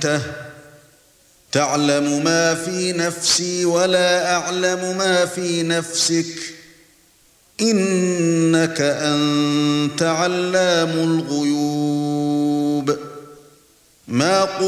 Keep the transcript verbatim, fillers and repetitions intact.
عَلَمْتَهُ تَعْلَمُ مَا فِي نَفْسِي وَلَا أَعْلَمُ مَا فِي نَفْسِكَ إِنَّكَ أَنْتَ عَلَّامُ الْغُيُوبِ. ما